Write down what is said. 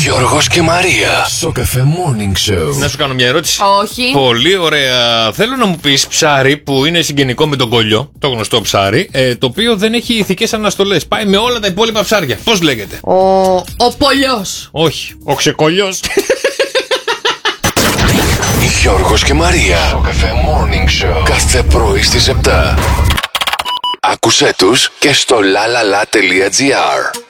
Γιώργος και Μαρία. Στο Cafe Morning Show. Να σου κάνω μια ερώτηση. Όχι. Πολύ ωραία. Θέλω να μου πεις ψάρι που είναι συγγενικό με τον κολλιό, το γνωστό ψάρι, το οποίο δεν έχει ηθικές αναστολές. Πάει με όλα τα υπόλοιπα ψάρια. Πώς λέγεται? Ο Πολιός. Όχι. Ο Ξεκολλιός. Γιώργος και Μαρία. Στο Cafe Morning Show. Κάθε πρωί στις 7. Άκουσέ τους και στο lalala.gr.